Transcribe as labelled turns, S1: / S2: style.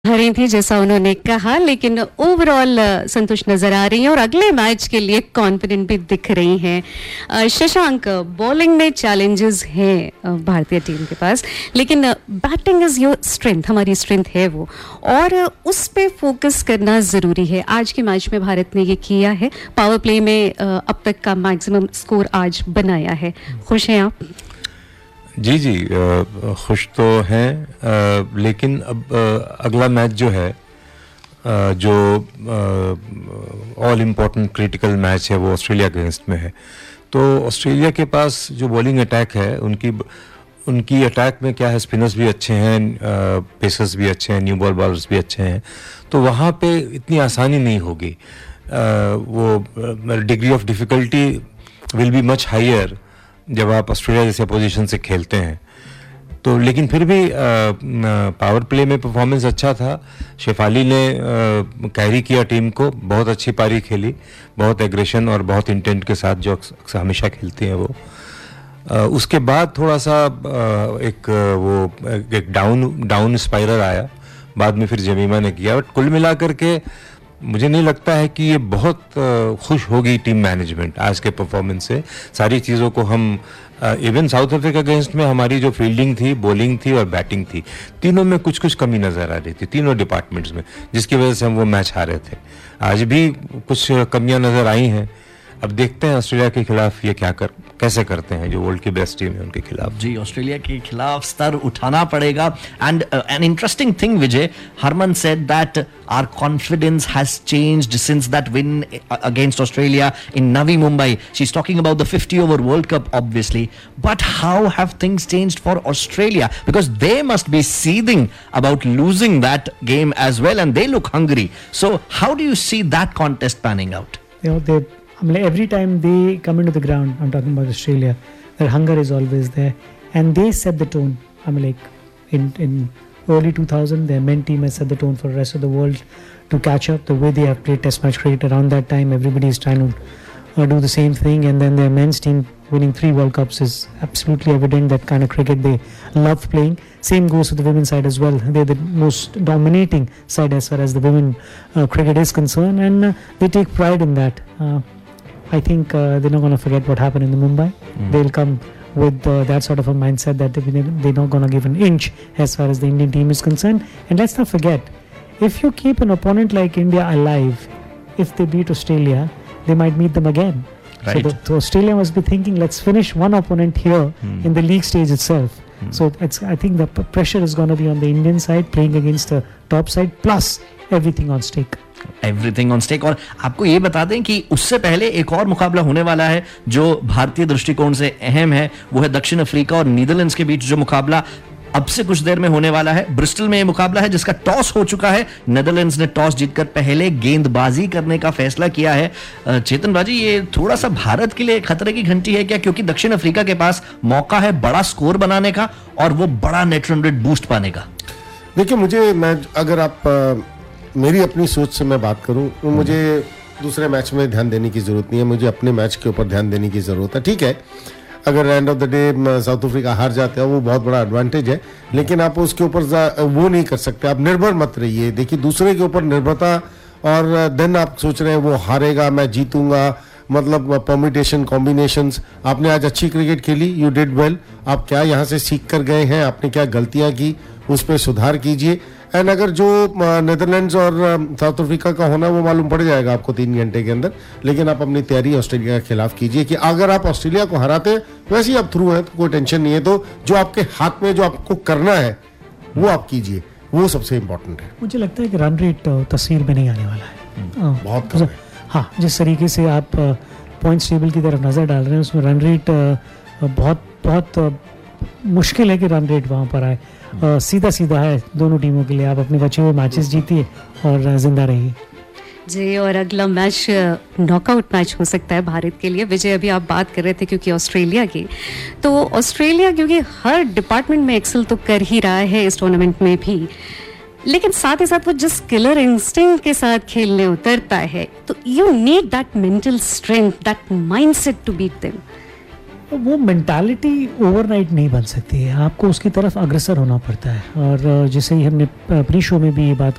S1: रही थी जैसा उन्होंने कहा, लेकिन ओवरऑल संतुष्ट नजर आ रही हैं और अगले मैच के लिए कॉन्फिडेंट भी दिख रही हैं। शशांक, बॉलिंग में चैलेंजेस हैं भारतीय टीम के पास, लेकिन बैटिंग इज योर स्ट्रेंथ, हमारी स्ट्रेंथ है वो, और उस पे फोकस करना ज़रूरी है। आज के मैच में भारत ने ये किया है, पावर प्ले में अब तक का मैक्सिमम स्कोर आज बनाया है। खुश हैं आप?
S2: जी खुश तो हैं, लेकिन अब अगला मैच जो है, जो ऑल इम्पोर्टेंट क्रिटिकल मैच है, वो ऑस्ट्रेलिया के अगेंस्ट में है। तो ऑस्ट्रेलिया के पास जो बॉलिंग अटैक है, उनकी अटैक में क्या है, स्पिनर्स भी अच्छे हैं, पेसर्स भी अच्छे हैं, न्यू बॉल बॉलर्स भी अच्छे हैं, तो वहाँ पे इतनी आसानी नहीं होगी। वो degree of difficulty will be much higher जब आप ऑस्ट्रेलिया जैसे पोजीशन से खेलते हैं। तो लेकिन फिर भी पावर प्ले में परफॉर्मेंस अच्छा था। शेफाली ने कैरी किया टीम को, बहुत अच्छी पारी खेली, बहुत एग्रेशन और बहुत इंटेंट के साथ जो हमेशा खेलती हैं वो। उसके बाद थोड़ा सा एक डाउन स्पाइरल आया, बाद में फिर जमीमा ने किया। बट कुल मिला करके मुझे नहीं लगता है कि ये बहुत खुश होगी टीम मैनेजमेंट आज के परफॉर्मेंस से। सारी चीज़ों को हम इवन साउथ अफ्रीका अगेंस्ट में हमारी जो फील्डिंग थी, बॉलिंग थी और बैटिंग थी, तीनों में कुछ कुछ कमी नज़र आ रही थी, तीनों डिपार्टमेंट्स में, जिसकी वजह से हम वो मैच हारे थे। आज भी कुछ कमियां नज़र आई हैं। अब देखते हैं ऑस्ट्रेलिया के खिलाफ ये कैसे करते हैं, जो वर्ल्ड की बेस्ट टीम है उनके खिलाफ।
S3: जी, ऑस्ट्रेलिया के खिलाफ स्तर उठाना पड़ेगा। And an interesting thing, Vijay, Harman said that our confidence has changed since that win against Australia in Navi Mumbai. She's talking about the 50 over World Cup, obviously, but how have things changed for Australia, because they must be seething about losing that game as well, and they look hungry. So how do you see that contest panning out?
S4: Every time they come into the ground, I'm talking about Australia, their hunger is always there, and they set the tone. In early 2000, their men team has set the tone for the rest of the world to catch up. The way they have played test match cricket around that time, everybody is trying to do the same thing, and then their men's team winning 3 World Cups is absolutely evident that kind of cricket they love playing. Same goes with the women's side as well. They're the most dominating side as far as the women cricket is concerned, and they take pride in that. I think they're not going to forget what happened in the Mumbai. They'll come with that sort of a mindset that they're not going to give an inch as far as the Indian team is concerned. And let's not forget, if you keep an opponent like India alive, if they beat Australia, they might meet them again. Right. So Australia must be thinking, let's finish one opponent here in the league stage itself. So I think the pressure is going to be on the Indian side, playing against the top side, plus everything on stake.
S3: Everything on stake. और आपको ये बता दें कि उससे पहले एक और मुकाबला होने वाला है जो भारतीय दृष्टिकोण से अहम है, वो है दक्षिण अफ्रीका और नीदरलैंड्स के बीच जो मुकाबला अब से कुछ देर में होने वाला है। ब्रिस्टल में ये मुकाबला है जिसका टॉस हो चुका है। नीदरलैंड्स ने टॉस जीतकर पहले गेंदबाजी करने का फैसला किया है। चेतन बाजी, ये थोड़ा सा भारत के लिए खतरे की घंटी है क्या, क्योंकि दक्षिण अफ्रीका के पास मौका है बड़ा स्कोर बनाने का और वो बड़ा नेट रन रेट बूस्ट पाने का?
S5: देखिए, अगर आप मेरी अपनी सोच से मैं बात करूं तो मुझे दूसरे मैच में ध्यान देने की जरूरत नहीं है, मुझे अपने मैच के ऊपर ध्यान देने की जरूरत है। ठीक है, अगर end of the day south Africa हार जाते हैं वो बहुत बड़ा एडवांटेज है, लेकिन आप उसके ऊपर वो नहीं कर सकते। आप निर्भर मत रहिए। देखिए, दूसरे के ऊपर निर्भरता और देन आप सोच रहे हैं वो हारेगा मैं जीतूंगा, मतलब परम्यूटेशन कॉम्बिनेशंस। आपने आज अच्छी क्रिकेट खेली, यू डिड वेल। आप क्या यहाँ से सीख कर गए हैं, आपने क्या गलतियां की, उस पर सुधार कीजिए। एंड अगर जो नीदरलैंड्स और साउथ अफ्रीका का होना वो मालूम पड़ जाएगा आपको 3 घंटे के अंदर, लेकिन आप अपनी तैयारी ऑस्ट्रेलिया के खिलाफ कीजिए कि अगर आप ऑस्ट्रेलिया को हराते हैं वैसे ही आप थ्रू हैं तो कोई टेंशन नहीं है। तो जो आपके हाथ में जो आपको करना है वो आप कीजिए, वो सबसे इम्पोर्टेंट है।
S4: मुझे लगता है कि रन रेट तस्वीर में नहीं आने वाला है,
S5: बहुत कम है।
S4: हाँ, जिस तरीके से आप पॉइंट्स टेबल की तरफ नज़र डाल रहे हैं उसमें रन रेट बहुत मुश्किल है कि रन रेट वहाँ पर आए। सीधा है दोनों टीमों के लिए। आप अपने बचे हुए मैचेस जीतिए और जिंदा रहिए।
S1: जी, और अगला मैच नॉकआउट मैच हो सकता है भारत के लिए। विजय, अभी आप बात कर रहे थे क्योंकि ऑस्ट्रेलिया की, तो ऑस्ट्रेलिया क्योंकि हर डिपार्टमेंट में एक्सेल तो कर ही रहा है इस टूर्नामेंट में भी, लेकिन साथ ही साथ वो जिस किलर इंस्टिंक्ट के साथ खेलने उतरता है, तो you need that mental strength, that mindset to beat them.
S4: वो मेंटालिटी ओवरनाइट नहीं बन सकती है, आपको उसकी तरफ अग्रसर होना पड़ता है। और जैसे ही हमने प्री शो में भी ये बात